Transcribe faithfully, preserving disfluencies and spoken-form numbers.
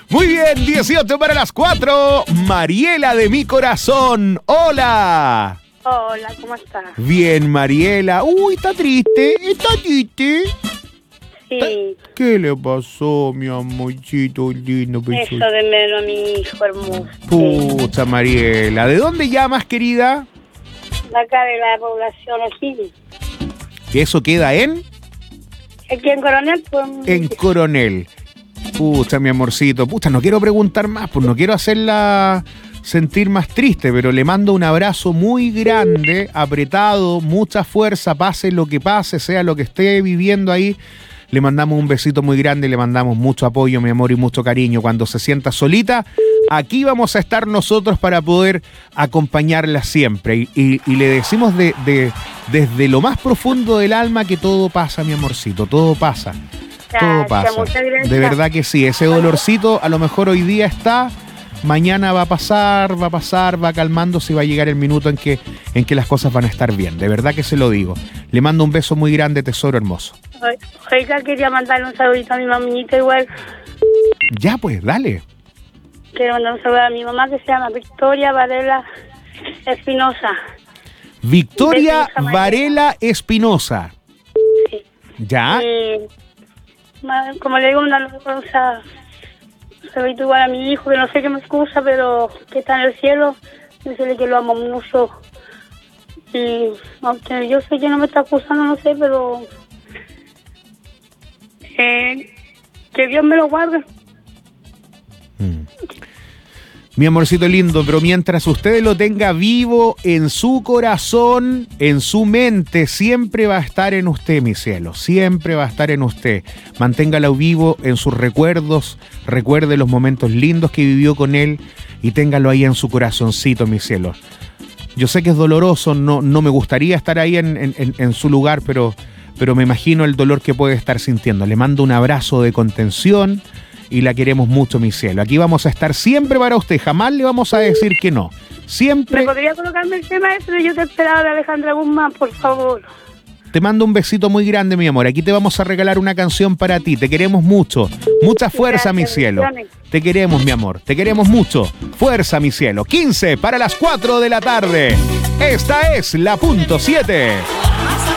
Muy bien, dieciocho para las cuatro. Mariela de mi corazón. Hola. Hola, ¿cómo estás? Bien, Mariela. Uy, está triste. ¿Está triste? Sí. ¿Qué le pasó, mi amorcito lindo? Eso de menos a mi hijo hermoso. Pucha, Mariela. ¿De dónde llamas, querida? De acá de la población O'Higgins. ¿Que eso queda en? Aquí en Coronel, pues. En Coronel. Pucha, mi amorcito. Pucha, no quiero preguntar más, pues no quiero hacerla sentir más triste, pero le mando un abrazo muy grande, apretado, mucha fuerza, pase lo que pase, sea lo que esté viviendo ahí. Le mandamos un besito muy grande, le mandamos mucho apoyo, mi amor, y mucho cariño. Cuando se sienta solita, aquí vamos a estar nosotros para poder acompañarla siempre. Y, y, y le decimos de, de, desde lo más profundo del alma que todo pasa, mi amorcito, todo pasa. Todo pasa. De verdad que sí, ese dolorcito a lo mejor hoy día está, mañana va a pasar, va a pasar, va calmándose y va a llegar el minuto en que, en que las cosas van a estar bien. De verdad que se lo digo. Le mando un beso muy grande, tesoro hermoso. Oiga, quería mandarle un saludito a mi mamita igual. Ya pues, dale. Quiero mandar un saludo a mi mamá que se llama Victoria Varela Espinosa. Victoria Varela Espinosa. Sí. ¿Ya? Y, como le digo, una cosa, saludito igual a mi hijo, que no sé qué me excusa, pero que está en el cielo. Decirle que lo amo mucho. Y aunque yo sé que no me está acusando, no sé, pero eh, que Dios me lo guarde. Mm. Mi amorcito lindo, pero mientras usted lo tenga vivo en su corazón, en su mente, siempre va a estar en usted, mi cielo, siempre va a estar en usted. Manténgalo vivo en sus recuerdos, recuerde los momentos lindos que vivió con él y téngalo ahí en su corazoncito, mi cielo. Yo sé que es doloroso, no, no me gustaría estar ahí en, en, en su lugar, pero, pero me imagino el dolor que puede estar sintiendo. Le mando un abrazo de contención y la queremos mucho, mi cielo. Aquí vamos a estar siempre para usted, jamás le vamos a decir que no. Siempre. ¿Me podría colocarme el tema ese de Yo te esperaba de Alejandra Guzmán, por favor? Te mando un besito muy grande, mi amor. Aquí te vamos a regalar una canción para ti. Te queremos mucho. Mucha fuerza, mi cielo. Te queremos, mi amor. Te queremos mucho. Fuerza, mi cielo. quince para las cuatro de la tarde. Esta es la punto siete.